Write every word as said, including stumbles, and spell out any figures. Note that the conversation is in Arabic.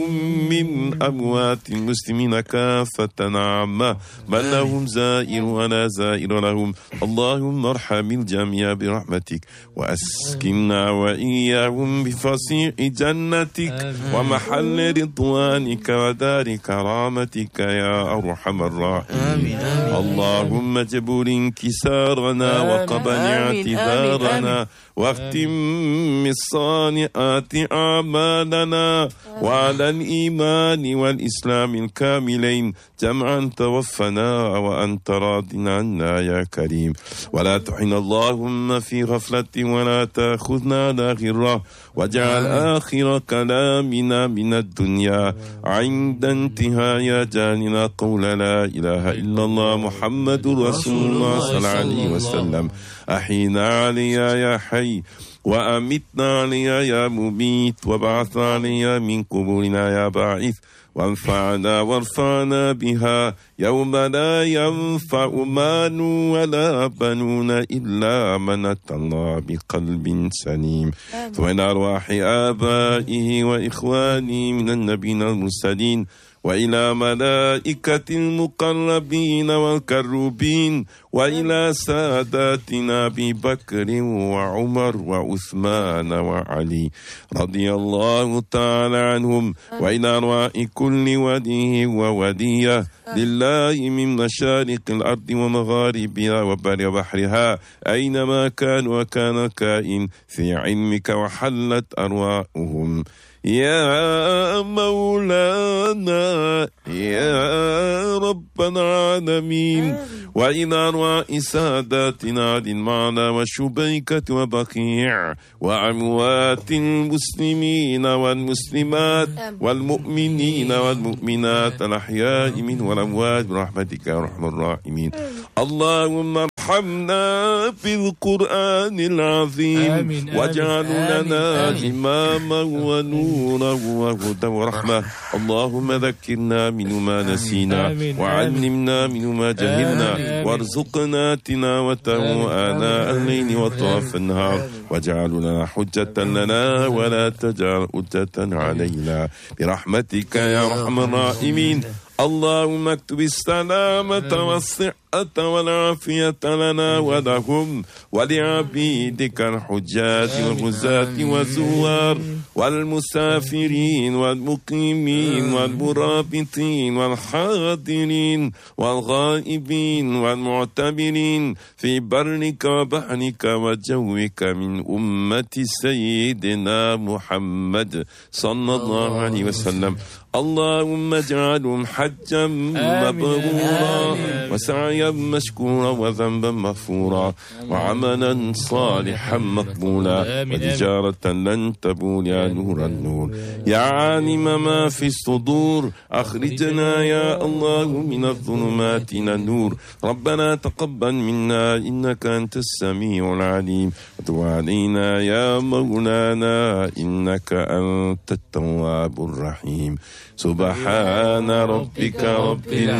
من أموات المسلمين كافة عامة من لهم زائر ولا زائر لهم اللهم ارحم الجميع برحمتك وأسكننا وإياهم بفصيح جنتك ومحل رضوانك ودار كرامتك يا أرحم الراحمين اللهم جبر انكسارنا وقبل اعتذارنا واختم الصالحات أعمالنا وعلى الإيمان والإسلام الكاملين جمعا توفنا وأنت راض عنا يا كريم ولا تحن اللهم في غفلة ولا تأخذنا على غرة واجعل آخر كلامنا من الدنيا عند انتهاء جاننا قول لا إله إلا الله محمد رسول الله صلى الله عليه وسلم أحينا علي يا حي وأمتنا علي يا مميت وبعثنا علي من قبورنا يا باعث وانفعنا وارفعنا بها يوم لا ينفع مال ولا بنون إلا من أتى الله بقلب سليم وإن أرواح آبائه وإخواني من النبيين المرسلين وإلى ملائكة المقربين والكروبين وإلى ساداتنا أبي بكر وعمر وعثمان وعلي رضي الله تعالى عنهم وإلى أرواح كل ولي وولية لله من مشارق الأرض ومغاربها وبر بحرها أينما كان وكان كائن في علمك وحلت أرواحهم يا مولانا يا رب العالمين وإلى أرواح ساداتنا عدن معنا وشبيكة وبقيع وأموات المسلمين والمسلمات والمؤمنين والمؤمنات الأحياء من والأموات برحمتك يا أرحم الراحمين اللهم ارحمنا بالقرآن العظيم واجعل لنا إماما ونورا وهدى ورحمة اللهم ذكرنا منه ما نسينا وعلمنا منه ما جهلنا وارزقنا تلاوته آناء الليل وأطراف النهار واجعل لنا حجة لنا ولا تجعل حجة علينا برحمتك يا أرحم الراحمين اللهم اكتب السلامة والصحة والعافية لنا ولهم ولعبيدك الحجاج والغزاة والزوار والمسافرين والمقيمين والمرابطين والحاضرين والغائبين والمعتبرين في برك وبحرك وجوك من أمة سيدنا محمد صلى الله عليه وسلم اللهم اجعلهم حجا مبرورا وسعيا مشكورا وذنبا مغفورا وعملا صالحا مقبولا وتجارة لن تبور يا نور النور يا عالم ما في الصدور أخرجنا يا الله من الظلمات إلى النور ربنا تقبل منا إنك أنت السميع العليم وتب علينا يا مولانا إنك أنت التواب الرحيم سبحان ربك رب